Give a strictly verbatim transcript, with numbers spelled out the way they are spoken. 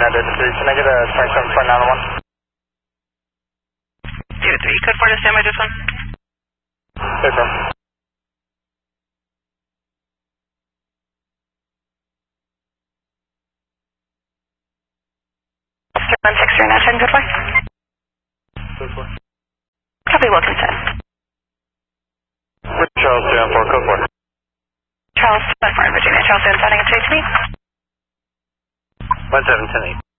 identity. Can I get a twenty-seven point nine one? Two three, code four to stand by this one. Yes, sir. one six three nine ten, code four. Code four. Copy, Wilkinson. With Charles two four, code four. Charles, one four in Virginia. Charles, sending a two to me. one seven ten eight.